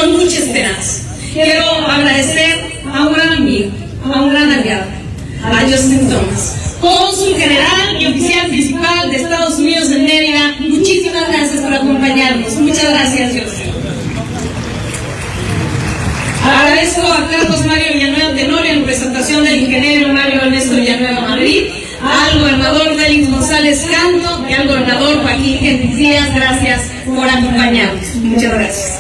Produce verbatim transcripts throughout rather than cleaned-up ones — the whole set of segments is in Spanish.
con mucha esperanza. Quiero agradecer a un gran amigo, a un gran aliado, a Justin Thomas, cónsul general y oficial principal de Estados Unidos en Mérida. Muchísimas gracias por acompañarnos. Muchas gracias, Justin. Agradezco a Carlos Mario Villanueva Tenorio en representación del ingeniero Mario Ernesto Villanueva Madrid, al gobernador Félix González Canto y al gobernador Joaquín Gentil Díaz. Gracias por acompañarnos. Muchas gracias.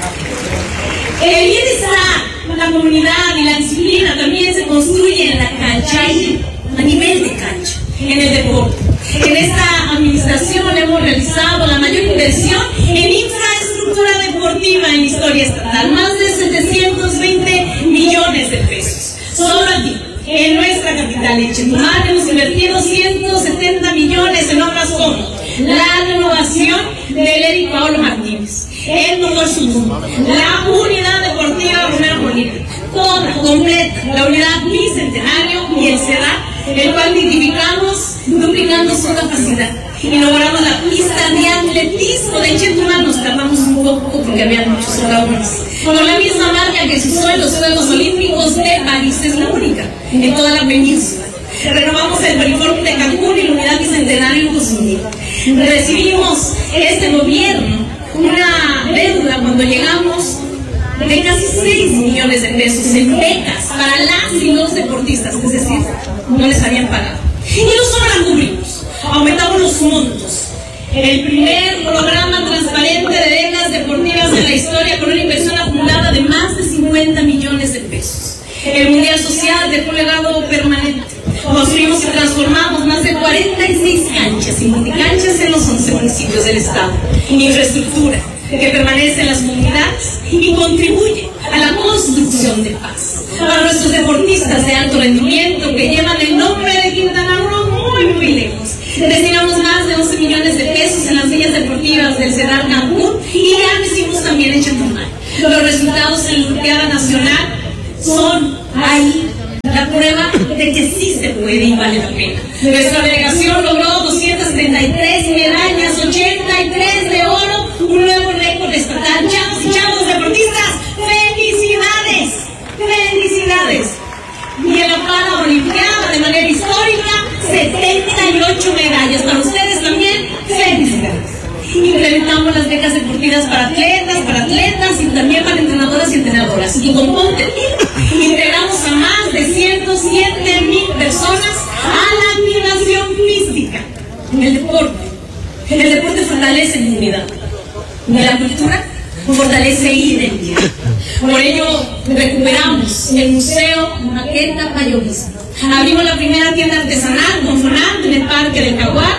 El bienestar, la comunidad y la disciplina también se construye en la cancha, ahí, a nivel de cancha, en el deporte. En esta administración hemos realizado la mayor inversión en infraestructura deportiva en la historia estatal, más de setecientos veinte millones de pesos. Solo aquí, en nuestra capital, en Chetumal, hemos invertido ciento setenta millones en obras como la renovación del Eric Paolo Martínez, el motor Suzuki, la unidad deportiva Romero Molina, toda completa, la unidad Bicentenario y el CEDA, el cual identificamos duplicando su capacidad. Inauguramos la pista de atletismo de Chetumal, nos tardamos un poco porque había muchos jugadores. Con la misma marca que se usó en los Juegos Olímpicos de París, es la única en toda la península. Renovamos el Poliform de Cancún y la unidad Bicentenario en Cozumel. Recibimos este gobierno una deuda cuando llegamos de casi seis millones de pesos en becas para las y los deportistas, es decir, no les habían pagado. Y no solo la cubrimos, aumentamos los montos. El primer programa transparente de becas deportivas en la historia con una inversión acumulada de más de cincuenta millones de pesos. El Mundial Social dejó un legado permanente. Construimos y transformamos más de cuarenta y seis canchas y multicanchas en los once municipios del estado. Infraestructura que permanece en las comunidades y contribuye a la construcción de paz. Para nuestros deportistas de alto rendimiento que llevan el nombre de Quintana Roo muy, muy lejos, destinamos más de once millones de pesos en las villas deportivas del CEDAR Cancún y ya lo hicimos también en Chetumal. Los resultados en la Olimpiada Nacional son ahí la prueba de que sí se puede y vale la pena. Nuestra delegación logró doscientas treinta y tres medallas, ochenta y tres de oro, un nuevo récord estatal. Chavos y chavos deportistas, ¡felicidades! ¡Felicidades! Y en la Paraolimpiada, de manera histórica, setenta y ocho medallas. Para ustedes también, ¡felicidades! Implementamos las becas deportivas para atletas, para atletas y también para entrenadoras y entrenadoras. Y con Ponte integramos a más de ciento siete mil personas a la activación física. En el deporte, el deporte fortalece la unidad. Y la cultura fortalece identidad. Por ello, recuperamos el Museo Maqueta Payovismo. Abrimos la primera tienda artesanal con Fonat en el Parque del Caguar,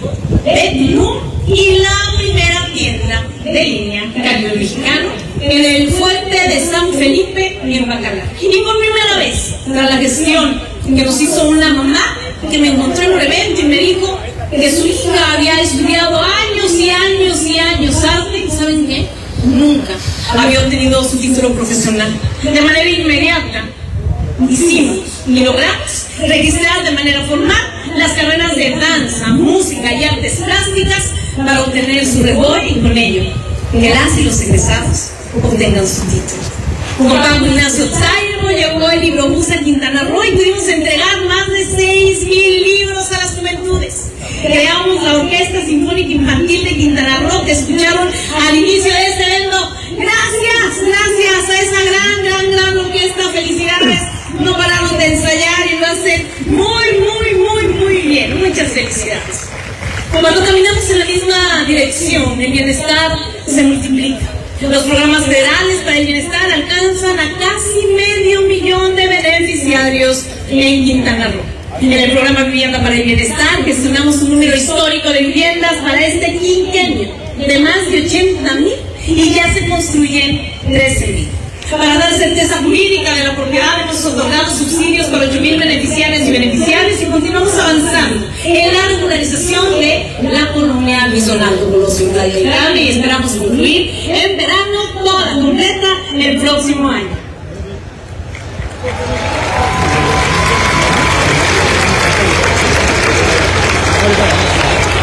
Betilú, y la primera tienda de línea Caribe Mexicano en el fuerte de San Felipe y en Bacalar. Y por primera vez, tras la gestión que nos hizo una mamá que me encontró en un evento y me dijo que su hija había estudiado años y años y años arte, y ¿saben qué? Nunca había obtenido su título profesional. De manera inmediata hicimos y logramos registrar de manera formal las carreras de danza, música y artes plásticas para obtener su rigor y con ello que las y los egresados obtengan su título. Como Pablo Ignacio Zairo llegó el libro Bus a Quintana Roo y pudimos entregar más de seis mil libros a las juventudes. Creamos la Orquesta Sinfónica Infantil de Quintana Roo que escucharon al inicio de este evento. Gracias, gracias a esa gran, gran, gran orquesta. Felicidades. No pararon de ensayar y lo hacen muy, muy, muy, muy bien. Muchas felicidades. Cuando caminamos en la misma dirección, el bienestar se multiplica. Los programas federales para el bienestar alcanzan a casi medio millón de beneficiarios en Quintana Roo. En el programa Vivienda para el Bienestar gestionamos un número histórico de viviendas para este quinquenio de más de ochenta mil y ya se construyen trece mil. Para dar certeza jurídica de la propiedad hemos otorgado subsidios para ocho mil beneficiarios y beneficiarios y continuamos avanzando en la regularización de la colonia Luis Donaldo Colosio en Playa del Carmen y esperamos concluir en verano toda completa el próximo año.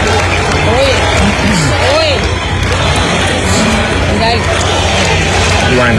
Oye, oye, marihuana.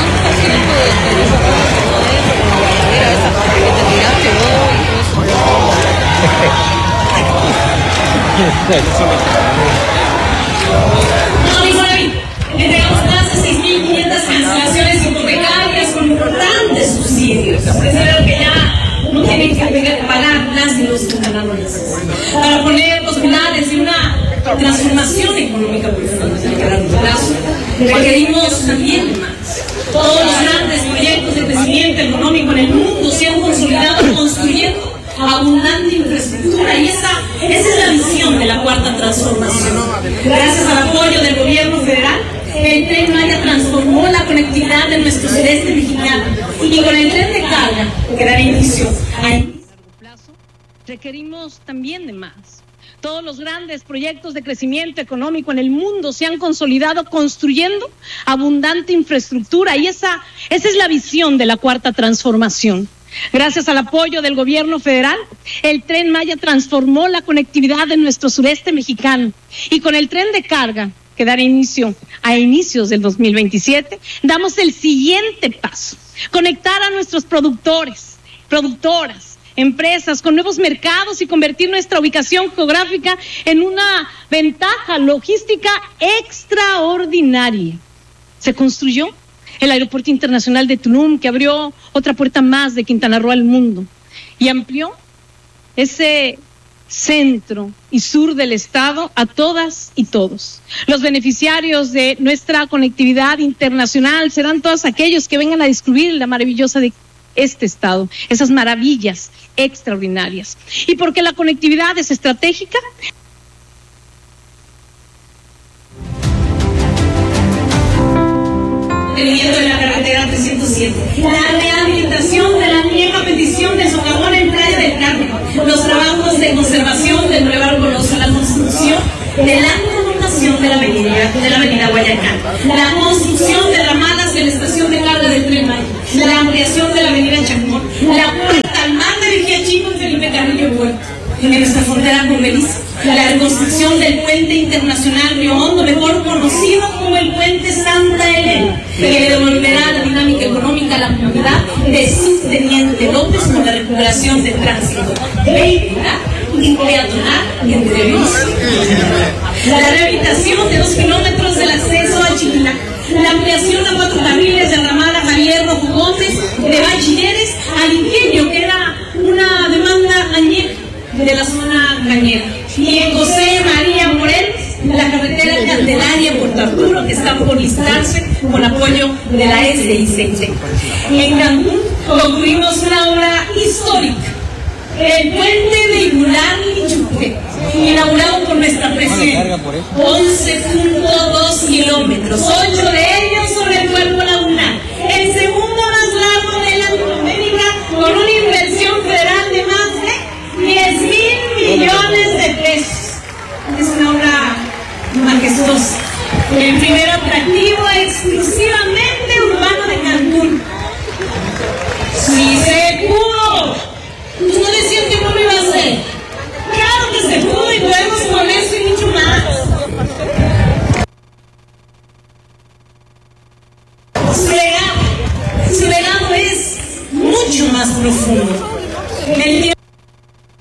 Entregamos más de seis mil quinientas cancelaciones hipotecarias con importantes subsidios. Es decir, que ya no tienen que pagar las y los ciudadanos. Para poner los pilares de una transformación económica profunda a largo plazo, requerimos también más. Todos los grandes proyectos de crecimiento económico en el mundo se han consolidado construyendo abundante infraestructura y esa, esa es la visión de la cuarta transformación. Gracias al apoyo del gobierno federal, el Tren Maya transformó la conectividad de nuestro sureste mexicano y con el tren de carga que dará inicio a largo plazo, requerimos también de más. Todos los grandes proyectos de crecimiento económico en el mundo se han consolidado construyendo abundante infraestructura y esa, esa es la visión de la cuarta transformación. Gracias al apoyo del gobierno federal, el Tren Maya transformó la conectividad de nuestro sureste mexicano y con el tren de carga que dará inicio a inicios del dos mil veintisiete, damos el siguiente paso: conectar a nuestros productores, productoras, empresas con nuevos mercados y convertir nuestra ubicación geográfica en una ventaja logística extraordinaria. Se construyó el Aeropuerto Internacional de Tulum, que abrió otra puerta más de Quintana Roo al mundo y amplió ese centro y sur del estado a todas y todos. Los beneficiarios de nuestra conectividad internacional serán todos aquellos que vengan a descubrir la maravillosa de este estado, esas maravillas extraordinarias. Y porque la conectividad es estratégica, mantenimiento de la carretera trescientos siete, la rehabilitación de la vieja petición de socavón en Playa del Carmen, los trabajos de conservación del Boulevard Goloso, la construcción de la prolongación de la avenida, de la avenida Guayacán, la construcción de ramadas de la estación de carga del Tren Maya, la ampliación de la avenida Chacmón, la puerta al mar de Vigía Chico en Felipe Carrillo Puerto, en nuestra frontera con Belice, la reconstrucción del puente internacional Río Hondo, mejor conocido como el puente Santa Elena, que le devolverá la dinámica económica a la comunidad de Subteniente López con la recuperación del tránsito vehicular y peatonal entre Belice y la rehabilitación de dos kilómetros del acceso a Chiquilac, la ampliación a cuatro carriles de ramada Javier Rojo Gómez de Bachilleres al Ingenio, que era una demanda añeja de la zona cañera, y en José María Morelos, la carretera Candelaria Puerto Arturo, que está por listarse con apoyo de la S I C T. En Cancún concluimos una obra histórica, el puente vehicular Lichuque, inaugurado por nuestra presidenta, once punto dos kilómetros, ocho de ellos sobre el cuerpo lagunar, el segundo más largo de Latinoamérica, con una inversión federal de más de diez mil millones de pesos. Es una obra majestuosa. El primer atractivo exclusivamente urbano de Cancún. ¡Sí se pudo! No decían que no lo iba a hacer. Claro que se pudo y podemos con eso y mucho más. Su legado, su legado es mucho más profundo. El